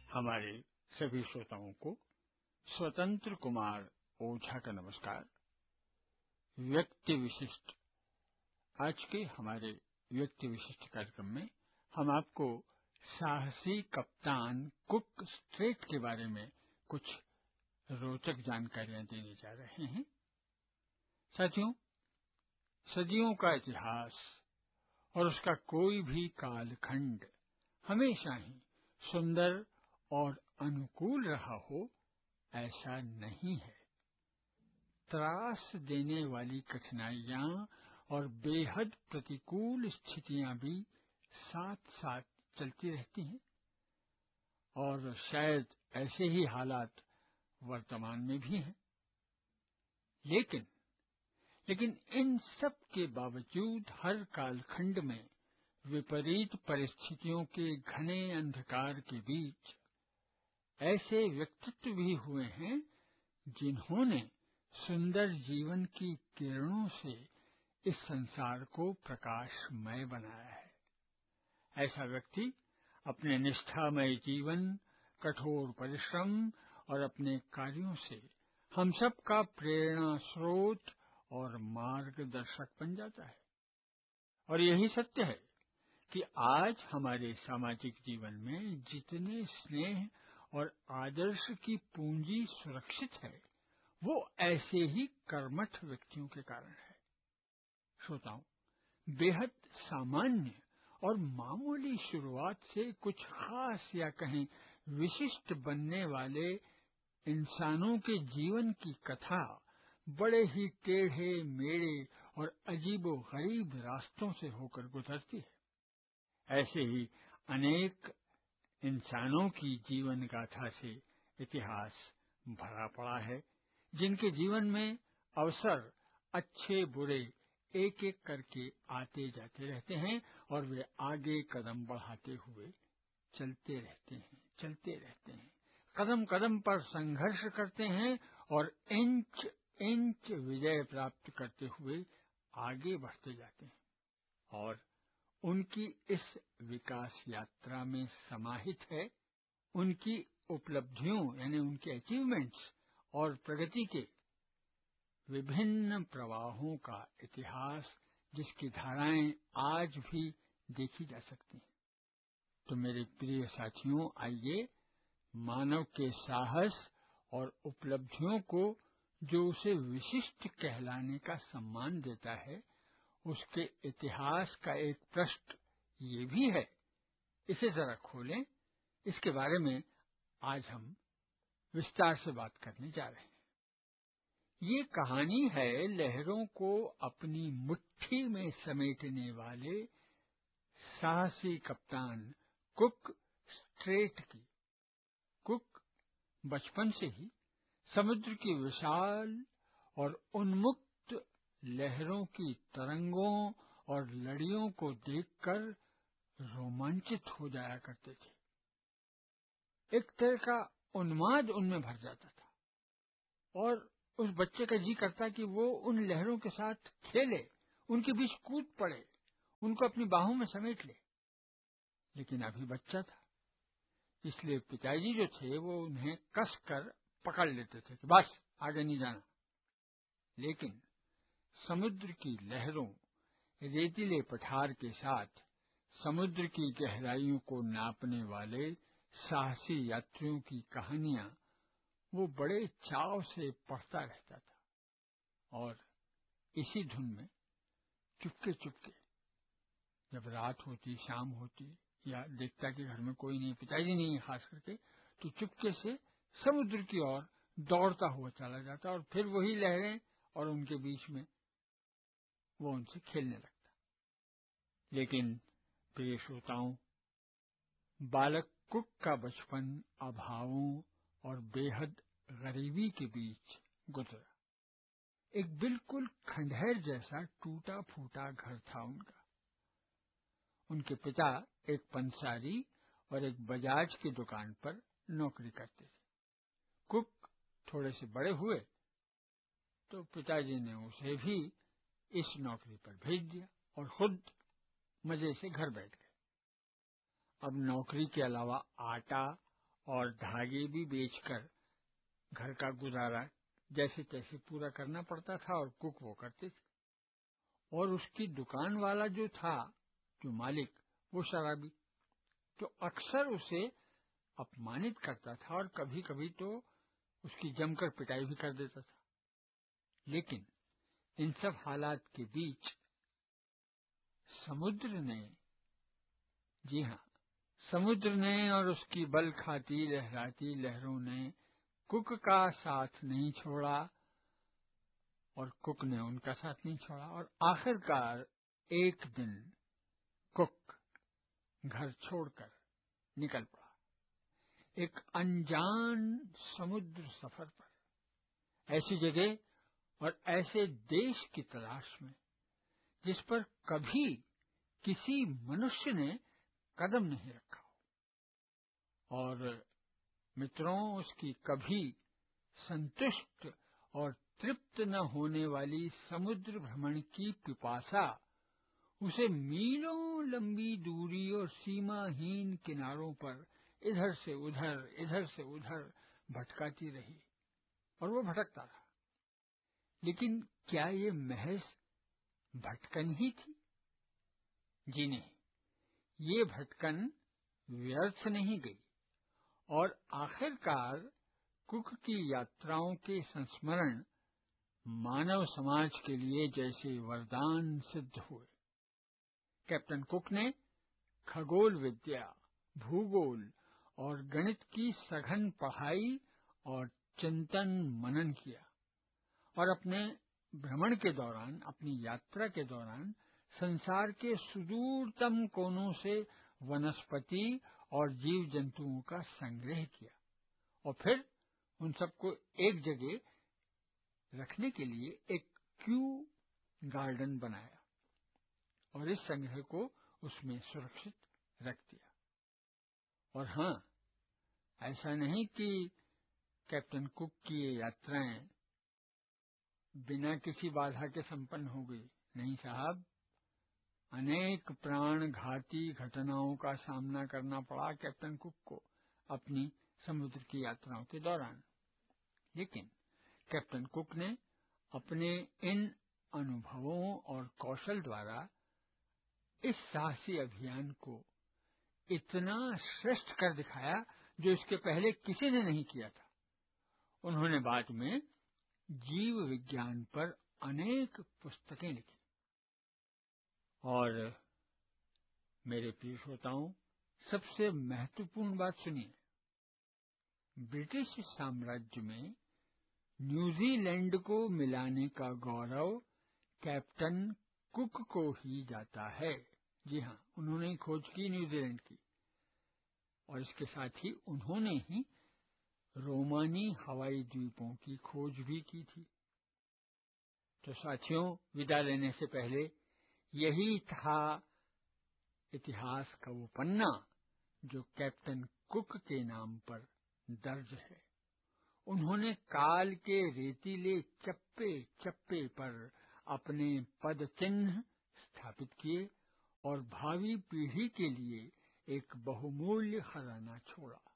हमारे सभी श्रोताओं को स्वतंत्र कुमार ओझा का नमस्कार। व्यक्ति विशिष्ट, आज के हमारे व्यक्ति विशिष्ट कार्यक्रम में हम आपको साहसी कप्तान कुक स्ट्रेट के बारे में कुछ रोचक जानकारियां देने जा रहे हैं। साथियों, सदियों का इतिहास और उसका कोई भी कालखंड हमेशा ही सुंदर और अनुकूल रहा हो, ऐसा नहीं है। त्रास देने वाली कठिनाइयां और बेहद प्रतिकूल स्थितियां भी साथ साथ चलती रहती हैं और शायद ऐसे ही हालात वर्तमान में भी हैं। लेकिन इन सब के बावजूद हर कालखंड में विपरीत परिस्थितियों के घने अंधकार के बीच ऐसे व्यक्तित्व भी हुए हैं जिन्होंने सुंदर जीवन की किरणों से इस संसार को प्रकाशमय बनाया है। ऐसा व्यक्ति अपने निष्ठामय जीवन, कठोर परिश्रम और अपने कार्यों से हम सब का प्रेरणा स्रोत और मार्गदर्शक बन जाता है। और यही सत्य है कि आज हमारे सामाजिक जीवन में जितने स्नेह और आदर्श की पूंजी सुरक्षित है, वो ऐसे ही कर्मठ व्यक्तियों के कारण है। श्रोताओं, बेहद सामान्य और मामूली शुरुआत से कुछ खास या कहें विशिष्ट बनने वाले इंसानों के जीवन की कथा बड़े ही टेढ़े मेढ़े और अजीबोगरीब रास्तों से होकर गुजरती है। ऐसे ही अनेक इंसानों की जीवन गाथा से इतिहास भरा पड़ा है, जिनके जीवन में अवसर अच्छे बुरे एक एक करके आते जाते रहते हैं और वे आगे कदम बढ़ाते हुए चलते रहते हैं, कदम कदम पर संघर्ष करते हैं और इंच इंच विजय प्राप्त करते हुए आगे बढ़ते जाते हैं। और उनकी इस विकास यात्रा में समाहित है उनकी उपलब्धियों यानी उनके अचीवमेंट्स और प्रगति के विभिन्न प्रवाहों का इतिहास, जिसकी धाराएं आज भी देखी जा सकती हैं। तो मेरे प्रिय साथियों, आइए मानव के साहस और उपलब्धियों को, जो उसे विशिष्ट कहलाने का सम्मान देता है, उसके इतिहास का एक पृष्ठ ये भी है, इसे जरा खोलें। इसके बारे में आज हम विस्तार से बात करने जा रहे हैं। ये कहानी है लहरों को अपनी मुट्ठी में समेटने वाले साहसी कप्तान कुक स्ट्रेट की। कुक बचपन से ही समुद्र की विशाल और उन्मुक्त लहरों की तरंगों और लड़ियों को देखकर रोमांचित हो जाया करते थे। एक तरह का उन्माद उनमें भर जाता था और उस बच्चे का जी करता कि वो उन लहरों के साथ खेले, उनके बीच कूद पड़े, उनको अपनी बाहों में समेट ले। लेकिन अभी बच्चा था, इसलिए पिताजी जो थे वो उन्हें कसकर पकड़ लेते थे कि बस आगे नहीं जाना। लेकिन समुद्र की लहरों, रेतीले पठार के साथ समुद्र की गहराइयों को नापने वाले साहसी यात्रियों की कहानियां वो बड़े चाव से पढ़ता रहता था। और इसी धुन में चुपके चुपके जब रात होती, शाम होती, या देखता कि घर में कोई नहीं, पिताजी नहीं है खास करके, तो चुपके से समुद्र की ओर दौड़ता हुआ चला जाता और फिर वही लहरें और उनके बीच में वो उनसे खेलने लगता। लेकिन प्रिय श्रोताओं, बालक कुक का बचपन अभावों और बेहद गरीबी के बीच गुजरा। एक बिल्कुल खंडहर जैसा टूटा फूटा घर था उनका। उनके पिता एक पंसारी और एक बजाज की दुकान पर नौकरी करते थे। कुक थोड़े से बड़े हुए तो पिताजी ने उसे भी इस नौकरी पर भेज दिया और खुद मजे से घर बैठ गए। अब नौकरी के अलावा आटा और धागे भी बेचकर घर का गुजारा जैसे तैसे पूरा करना पड़ता था और कुक वो करते थे। और उसकी दुकान वाला जो था, जो मालिक, वो शराबी, तो अक्सर उसे अपमानित करता था और कभी कभी तो उसकी जमकर पिटाई भी कर देता था। लेकिन इन सब हालात के बीच समुद्र ने, जी हाँ, समुद्र ने और उसकी बल खाती लहराती लहरों ने कुक का साथ नहीं छोड़ा और कुक ने उनका साथ नहीं छोड़ा। और आखिरकार एक दिन कुक घर छोड़कर निकल पड़ा एक अनजान समुद्र सफर पर, ऐसी जगह और ऐसे देश की तलाश में जिस पर कभी किसी मनुष्य ने कदम नहीं रखा हो। और मित्रों, उसकी कभी संतुष्ट और तृप्त न होने वाली समुद्र भ्रमण की पिपासा उसे मीलों लंबी दूरी और सीमाहीन किनारों पर इधर से उधर भटकाती रही और वो भटकता रहा। लेकिन क्या ये महज भटकन ही थी? जी नहीं, ये भटकन व्यर्थ नहीं गई और आखिरकार कुक की यात्राओं के संस्मरण मानव समाज के लिए जैसे वरदान सिद्ध हुए। कैप्टन कुक ने खगोल विद्या, भूगोल और गणित की सघन पढ़ाई और चिंतन मनन किया और अपने भ्रमण के दौरान, अपनी यात्रा के दौरान संसार के सुदूरतम कोनों से वनस्पति और जीव जंतुओं का संग्रह किया और फिर उन सबको एक जगह रखने के लिए एक क्यू गार्डन बनाया और इस संग्रह को उसमें सुरक्षित रख दिया। और हाँ, ऐसा नहीं कि कैप्टन कुक की ये यात्राएं बिना किसी बाधा के संपन्न हो गई। नहीं साहब, अनेक प्राणघाती घटनाओं का सामना करना पड़ा कैप्टन कुक को अपनी समुद्र की यात्राओं के दौरान। लेकिन कैप्टन कुक ने अपने इन अनुभवों और कौशल द्वारा इस साहसी अभियान को इतना श्रेष्ठ कर दिखाया जो इसके पहले किसी ने नहीं किया था। उन्होंने बाद में जीव विज्ञान पर अनेक पुस्तकें लिखी। और मेरे प्रिय श्रोताओं, सबसे महत्वपूर्ण बात सुनिए, ब्रिटिश साम्राज्य में न्यूजीलैंड को मिलाने का गौरव कैप्टन कुक को ही जाता है। जी हाँ, उन्होंने ही खोज की न्यूजीलैंड की और इसके साथ ही उन्होंने ही रोमानी हवाई द्वीपों की खोज भी की थी। तो साथियों, विदा लेने से पहले यही था इतिहास का वो पन्ना जो कैप्टन कुक के नाम पर दर्ज है। उन्होंने काल के रेतीले चप्पे चप्पे पर अपने पद चिन्ह स्थापित किए और भावी पीढ़ी के लिए एक बहुमूल्य खजाना छोड़ा।